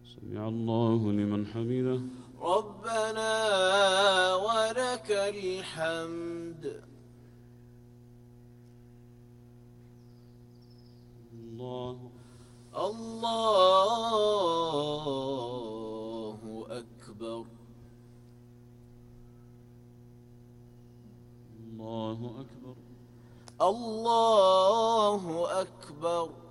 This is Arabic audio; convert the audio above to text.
سمع الله لمن حمده. ربنا ولك الحمد. الله أكبر. الله أكبر. الله أكبر.